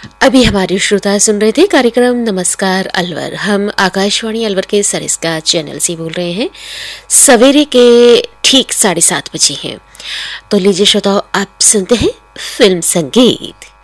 अभी हमारे श्रोता सुन रहे थे कार्यक्रम नमस्कार अलवर। हम आकाशवाणी अलवर के सरिस्का चैनल से बोल रहे हैं। सवेरे के ठीक 7:30 बजे हैं। तो लीजिए श्रोताओं, आप सुनते हैं फिल्म संगीत।